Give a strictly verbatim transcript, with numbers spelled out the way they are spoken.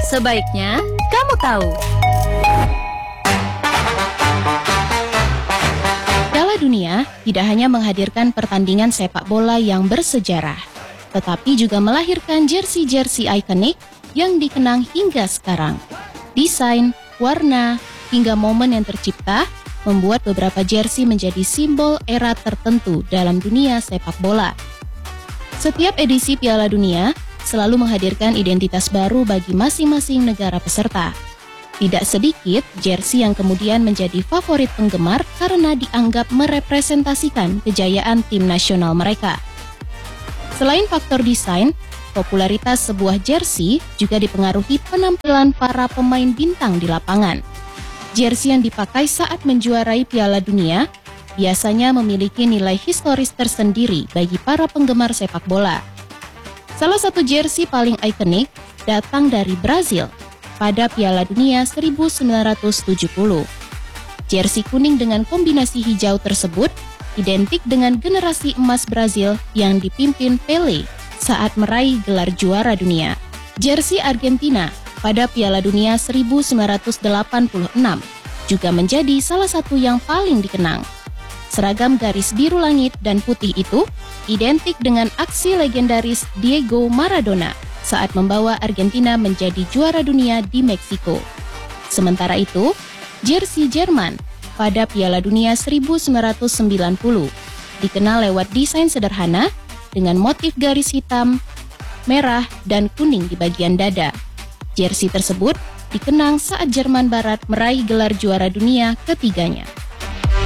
Sebaiknya kamu tahu. Piala Dunia tidak hanya menghadirkan pertandingan sepak bola yang bersejarah, tetapi juga melahirkan jersey-jersey ikonik yang dikenang hingga sekarang. Desain, warna, hingga momen yang tercipta membuat beberapa jersey menjadi simbol era tertentu dalam dunia sepak bola. Setiap edisi Piala Dunia selalu menghadirkan identitas baru bagi masing-masing negara peserta. Tidak sedikit jersey yang kemudian menjadi favorit penggemar karena dianggap merepresentasikan kejayaan tim nasional mereka. Selain faktor desain, popularitas sebuah jersey juga dipengaruhi penampilan para pemain bintang di lapangan. Jersey yang dipakai saat menjuarai Piala Dunia biasanya memiliki nilai historis tersendiri bagi para penggemar sepak bola. Salah satu jersey paling ikonik datang dari Brazil pada Piala Dunia seribu sembilan ratus tujuh puluh. Jersey kuning dengan kombinasi hijau tersebut identik dengan generasi emas Brazil yang dipimpin Pelé saat meraih gelar juara dunia. Jersey Argentina pada Piala Dunia seribu sembilan ratus delapan puluh enam juga menjadi salah satu yang paling dikenang. Seragam garis biru langit dan putih itu identik dengan aksi legendaris Diego Maradona saat membawa Argentina menjadi juara dunia di Meksiko. Sementara itu, jersey Jerman pada Piala Dunia seribu sembilan ratus sembilan puluh dikenal lewat desain sederhana dengan motif garis hitam, merah, dan kuning di bagian dada. Jersey tersebut dikenang saat Jerman Barat meraih gelar juara dunia ketiganya.